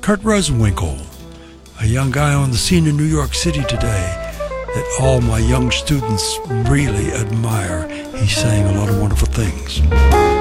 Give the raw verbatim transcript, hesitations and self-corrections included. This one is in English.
Kurt Rosenwinkel, a young guy on the scene in New York City today that all my young students really admire. He's saying a lot of wonderful things.